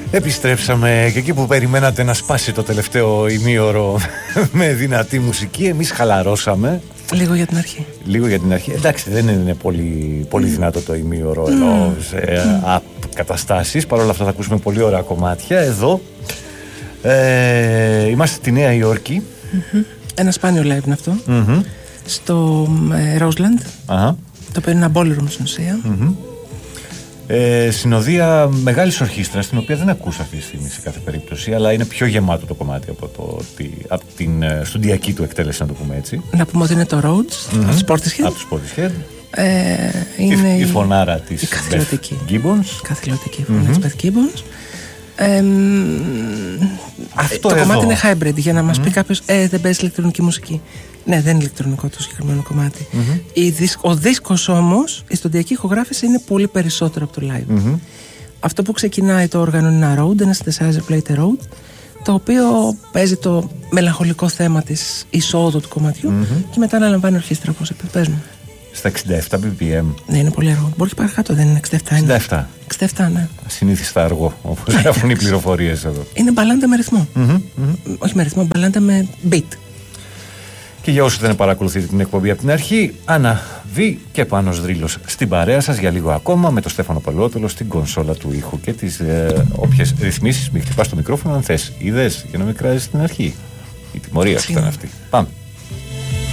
Επιστρέψαμε και εκεί που περιμένατε να σπάσει το τελευταίο ημίωρο με δυνατή μουσική, εμείς χαλαρώσαμε. Λίγο για την αρχή. Λίγο για την αρχή. Εντάξει, δεν είναι πολύ δυνατό το ημίωρο ενώ σε καταστάσεις. Παρ' όλα αυτά θα ακούσουμε πολύ ωραία κομμάτια. Εδώ είμαστε στη Νέα Υόρκη. Ένα σπάνιο live είναι αυτό. Στο Roseland. Το οποίο είναι ένα ballroom στην ουσία. Συνοδεία μεγάλης ορχήστρας, την οποία δεν ακούσα αυτή τη στιγμή σε κάθε περίπτωση, αλλά είναι πιο γεμάτο το κομμάτι από την στουντιακή του εκτέλεση, να το πούμε έτσι. Να πούμε ότι είναι το Rhodes, από τους Portishead. Από τους Portishead. Είναι η φωνάρα της καθηλωτική. Beth Gibbons. Καθηλωτική φωνάρα της Beth Gibbons. Αυτό το εδώ κομμάτι είναι hybrid, για να μας πει κάποιος δεν παίζει ηλεκτρονική μουσική. Ναι, δεν είναι ηλεκτρονικό το συγκεκριμένο κομμάτι. Ο δίσκος όμως, η στοντιακή ηχογράφηση είναι πολύ περισσότερο από το live. Αυτό που ξεκινάει το όργανο είναι ένα Rode, ένα synthesizer Plate Rode, το οποίο παίζει το μελαγχολικό θέμα της εισόδου του κομματιού και μετά αναλαμβάνει ορχήστρα, όπως παίζουμε. Στα 67 BPM. Ναι, είναι πολύ αργό. Μπορεί και παρακάτω, δεν είναι 67. 67, ναι. Συνήθιστα αργό, όπως γράφουν οι πληροφορίες εδώ. Είναι μπαλάντα με ρυθμό. Όχι με ρυθμό, μπαλάντα με beat. Και για όσους δεν παρακολουθείτε την εκπομπή από την αρχή, Άννα Β και Πάνος Δρύλος στην παρέα σας για λίγο ακόμα, με τον Στέφανο Παλαιότολο στην κονσόλα του ήχου και τις όποιες ρυθμίσεις. Μην χτυπάς το μικρόφωνο αν θες. Είδες, για να μην κράζεις στην αρχή. Η τιμωρία σου ήταν αυτή. Πάμε.